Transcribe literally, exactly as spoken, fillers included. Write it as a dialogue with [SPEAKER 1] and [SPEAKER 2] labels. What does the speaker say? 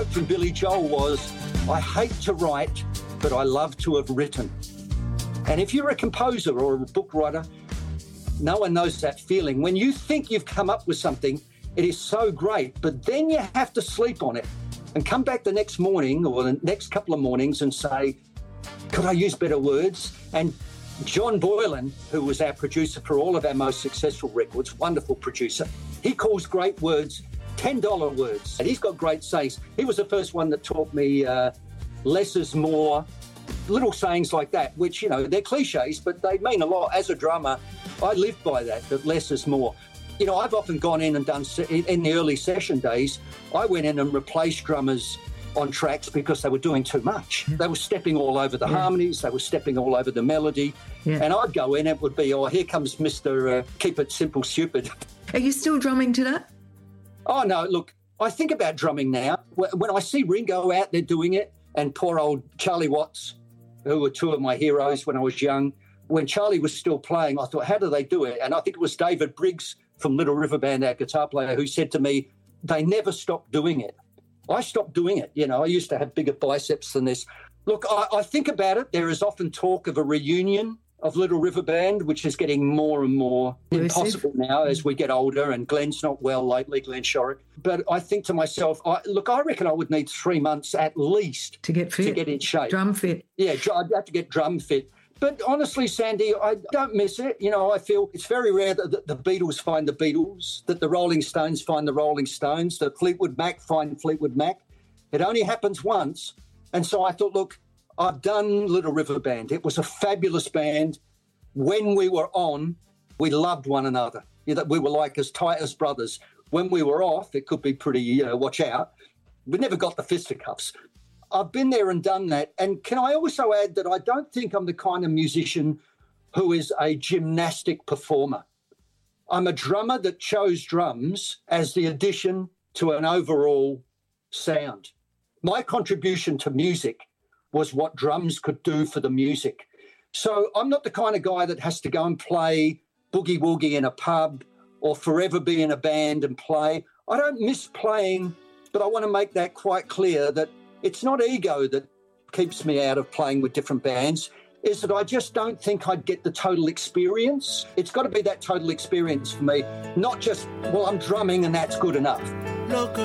[SPEAKER 1] quote from Billy Joel was, "I hate to write, but I love to have written." And if you're a composer or a book writer, no one knows that feeling. When you think you've come up with something, it is so great, but then you have to sleep on it and come back the next morning or the next couple of mornings and say, could I use better words? And John Boylan, who was our producer for all of our most successful records, wonderful producer, he calls great words ten dollar words. And he's got great sayings. He was the first one that taught me uh, less is more, little sayings like that, which, you know, they're cliches, but they mean a lot. As a drummer, I live by that, that less is more. You know, I've often gone in and done, in the early session days, I went in and replaced drummers on tracks because they were doing too much. They were stepping all over the yeah. harmonies, they were stepping all over the melody, yeah. and I'd go in, it would be, oh, here comes Mister Uh, Keep It Simple Stupid.
[SPEAKER 2] Are you still drumming to that?
[SPEAKER 1] Oh, no, look, I think about drumming now. When I see Ringo out there doing it, and poor old Charlie Watts, who were two of my heroes when I was young, when Charlie was still playing, I thought, how do they do it? And I think it was David Briggs from Little River Band, our guitar player, who said to me, they never stopped doing it. I stopped doing it. You know, I used to have bigger biceps than this. Look, I, I think about it. There is often talk of a reunion of Little River Band, which is getting more and more impossible now as we get older, and Glenn's not well lately, Glenn Shorrock. But I think to myself, I, look, I reckon I would need three months at least
[SPEAKER 2] to get fit,
[SPEAKER 1] to get in shape.
[SPEAKER 2] Drum fit.
[SPEAKER 1] Yeah, I'd have to get drum fit. But honestly, Sandy, I don't miss it. You know, I feel it's very rare that the Beatles find the Beatles, that the Rolling Stones find the Rolling Stones, that Fleetwood Mac find Fleetwood Mac. It only happens once. And so I thought, look, I've done Little River Band. It was a fabulous band. When we were on, we loved one another. You know, we were like as tight as brothers. When we were off, it could be pretty, you know, watch out. We never got the fisticuffs. I've been there and done that. And can I also add that I don't think I'm the kind of musician who is a gymnastic performer. I'm a drummer that chose drums as the addition to an overall sound. My contribution to music was what drums could do for the music. So I'm not the kind of guy that has to go and play boogie woogie in a pub or forever be in a band and play. I don't miss playing, but I want to make that quite clear that it's not ego that keeps me out of playing with different bands, is that I just don't think I'd get the total experience. It's got to be that total experience for me, not just, well, I'm drumming and that's good enough. Look